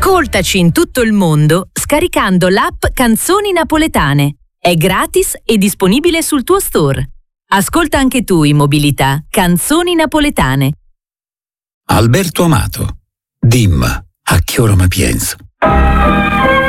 Ascoltaci in tutto il mondo scaricando l'app Canzoni Napoletane. È gratis e disponibile sul tuo store. Ascolta anche tu in mobilità Canzoni Napoletane. Alberto Amato. Dimma, a che ora mi penso?